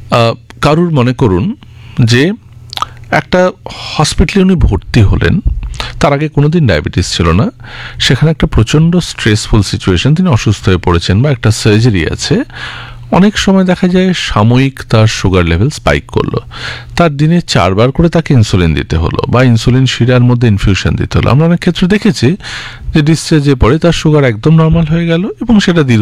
কারুর মনে করুন যে একটা হসপিটালে উনি ভর্তি হলেন, তার আগে কোনোদিন ডায়াবেটিস ছিল না, সেখানে একটা প্রচণ্ড স্ট্রেসফুল সিচুয়েশন, তিনি অসুস্থ হয়ে পড়েছেন বা একটা সার্জারি আছে, অনেক সময় দেখা যায় সাময়িক তার সুগার লেভেল স্পাইক করলো, তার দিনে 4 বার করে তাকে ইনসুলিন দিতে হলো বা ইনসুলিন শিরার মধ্যে ইনফিউশন দিতে হলো। আমরা অনেক ক্ষেত্রে দেখেছি যে ডিসচার্জে পরে তার সুগার একদম নর্মাল হয়ে গেল এবং সেটা দীর্ঘ